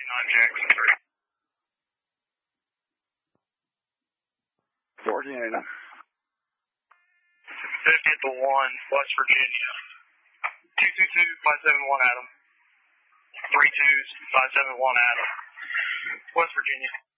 Jackson 3. 1489. 50th to 1, West Virginia. 222-571 Adam. 32-571 Adam. West Virginia.